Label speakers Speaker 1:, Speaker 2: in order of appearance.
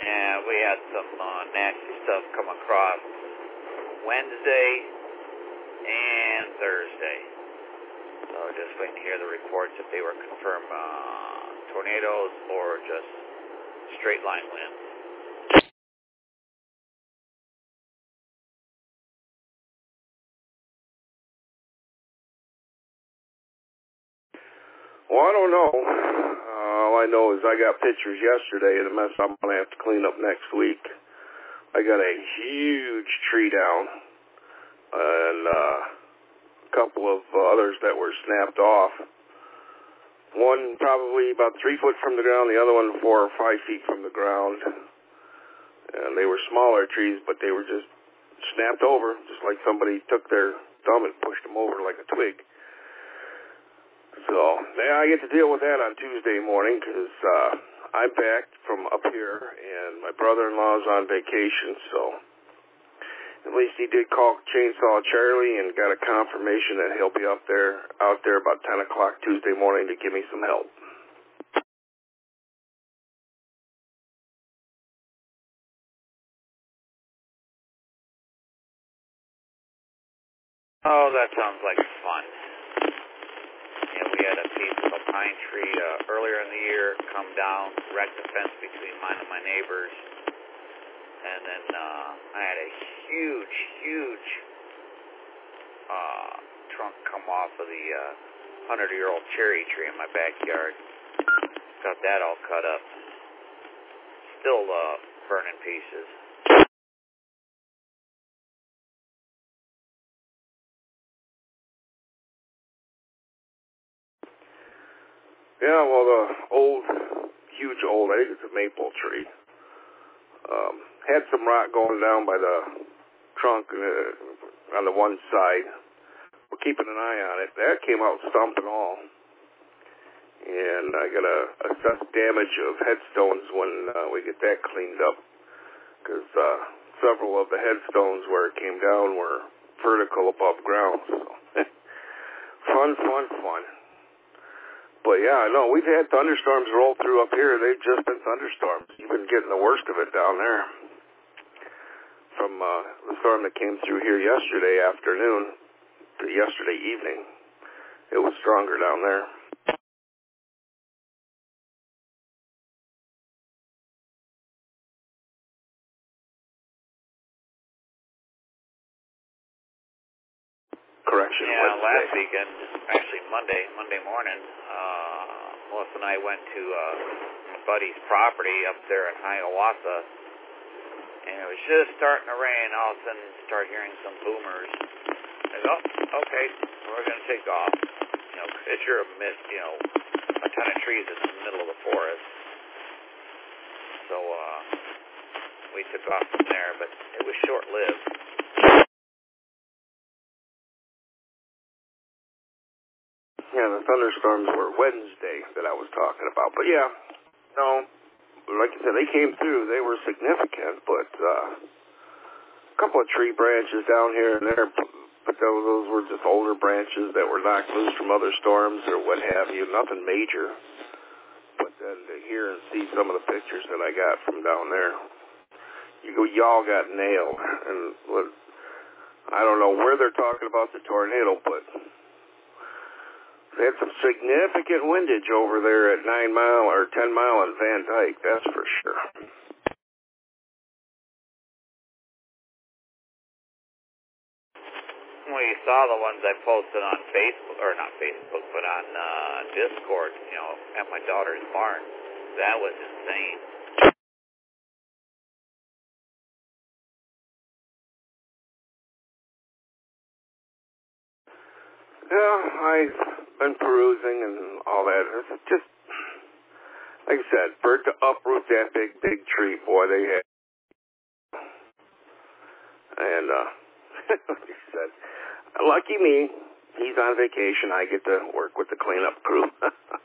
Speaker 1: And we had some nasty stuff come across Wednesday and Thursday. So just waiting to hear the reports if they were confirmed tornadoes or just straight line winds.
Speaker 2: Well, I don't know. All I know is I got pictures yesterday of the mess I'm going to have to clean up next week. I got a huge tree down and a couple of others that were snapped off. One probably about 3 foot from the ground, the other one 4 or 5 feet from the ground. And they were smaller trees, but they were just snapped over, just like somebody took their thumb and pushed them over like a twig. So, yeah, I get to deal with that on Tuesday morning because I'm back from up here, and my brother-in-law's on vacation, so at least he did call Chainsaw Charlie and got a confirmation that he'll be out there about 10 o'clock Tuesday morning to give me some help.
Speaker 1: Oh, that sounds like fun. Yeah, we had a piece of a pine tree earlier in the year come down, wreck the fence between mine and my neighbors. And then I had a huge trunk come off of the 100-year-old cherry tree in my backyard. Got that all cut up. Still burning pieces.
Speaker 2: Yeah, well, the huge old, I think it's a maple tree, had some rot going down by the trunk on the one side. We're keeping an eye on it. That came out stump and all. And I got to assess damage of headstones when we get that cleaned up, because several of the headstones where it came down were vertical above ground. So fun. But yeah, I know we've had thunderstorms roll through up here. They've just been thunderstorms. You've been getting the worst of it down there. From the storm that came through here yesterday afternoon to yesterday evening, it was stronger down there. Correction.
Speaker 1: Yeah,
Speaker 2: Wednesday.
Speaker 1: last weekend, actually Monday morning, Melissa and I went to my buddy's property up there in Hiawatha, and it was just starting to rain. All of a sudden, start hearing some boomers. I go, oh, okay, we're going to take off. You know, because you're a ton of trees in the middle of the forest. So we took off from there, but it was short-lived.
Speaker 2: Yeah, the thunderstorms were Wednesday that I was talking about. But yeah, no, like I said, they came through. They were significant, but a couple of tree branches down here and there, but those were just older branches that were knocked loose from other storms or what have you. Nothing major. But then to hear and see some of the pictures that I got from down there, y'all got nailed. And I don't know where they're talking about the tornado, but they had some significant windage over there at 9 Mile or 10 Mile in Van Dyke, that's for sure.
Speaker 1: Well, you saw the ones I posted on Facebook, or not Facebook, but on Discord, at my daughter's barn. That was insane.
Speaker 2: Yeah, I've been perusing and all that. It's just, like I said, for it to uproot that big tree, boy, they had. And, like you said, lucky me, he's on vacation. I get to work with the cleanup crew.